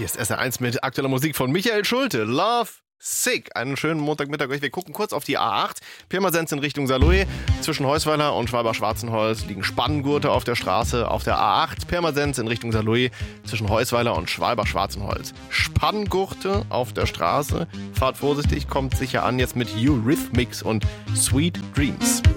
Hier ist SR1 mit aktueller Musik von Michael Schulte. Love Sick. Einen schönen Montagmittag euch. Wir gucken kurz auf die A8. Pirmasens in Richtung Saarlouis. Zwischen Heusweiler und Schwalbach-Schwarzenholz liegen Spannengurte auf der Straße. Auf der A8 Pirmasens in Richtung Saarlouis. Zwischen Heusweiler und Schwalbach-Schwarzenholz. Spanngurte auf der Straße. Fahrt vorsichtig, kommt sicher an. Jetzt mit Eurythmics und Sweet Dreams.